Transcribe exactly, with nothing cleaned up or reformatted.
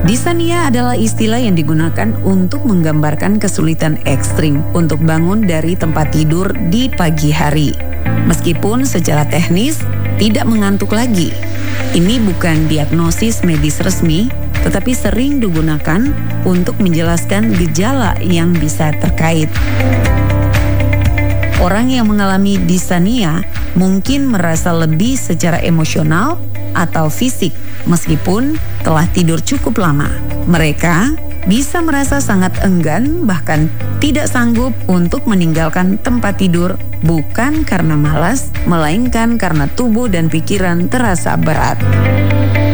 Dyspnea adalah istilah yang digunakan untuk menggambarkan kesulitan ekstrim untuk bangun dari tempat tidur di pagi hari. Meskipun secara teknis tidak mengantuk lagi. Ini bukan diagnosis medis resmi, tetapi sering digunakan untuk menjelaskan gejala yang bisa terkait. Orang yang mengalami dyspnea mungkin merasa lebih secara emosional atau fisik meskipun telah tidur cukup lama. Mereka bisa merasa sangat enggan bahkan tidak sanggup untuk meninggalkan tempat tidur bukan karena malas, melainkan karena tubuh dan pikiran terasa berat.